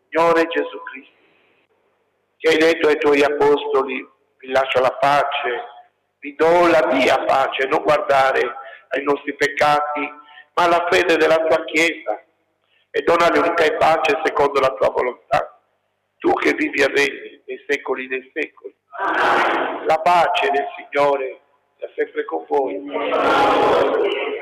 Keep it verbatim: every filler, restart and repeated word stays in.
Signore Gesù Cristo, che hai detto ai tuoi apostoli, vi lascio la pace, vi do la mia pace, non guardare ai nostri peccati, ma alla fede della tua Chiesa, e dona l'unità e pace secondo la tua volontà. Tu che vivi e regni nei secoli dei secoli. La pace del Signore sia sempre con voi.